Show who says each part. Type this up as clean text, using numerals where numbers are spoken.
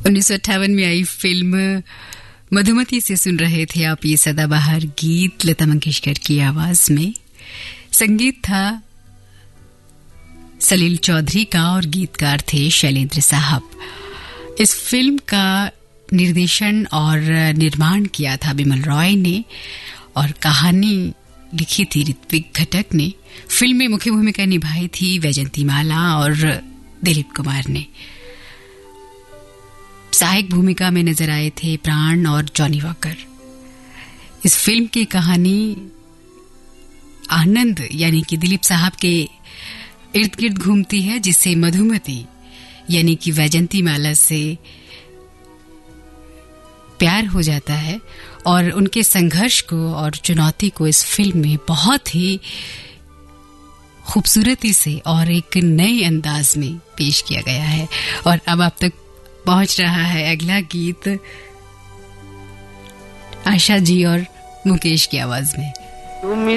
Speaker 1: 1958 में आई फिल्म मधुमती से सुन रहे थे आप ये सदाबहार गीत लता मंगेशकर की आवाज में। संगीत था सलील चौधरी का और गीतकार थे शैलेंद्र साहब। इस फिल्म का निर्देशन और निर्माण किया था बिमल रॉय ने और कहानी लिखी थी ऋत्विक घटक ने। फिल्म में मुख्य भूमिका निभाई थी वैजंतीमाला और दिलीप कुमार ने। सहायक भूमिका में नजर आए थे प्राण और जॉनी वॉकर। इस फिल्म की कहानी आनंद यानी कि दिलीप साहब के इर्द गिर्द घूमती है, जिससे मधुमती यानी कि वैजंतीमाला से प्यार हो जाता है और उनके संघर्ष को और चुनौती को इस फिल्म में बहुत ही खूबसूरती से और एक नए अंदाज में पेश किया गया है। और अब आप तक पहुंच रहा है अगला गीत आशा जी और मुकेश की आवाज में।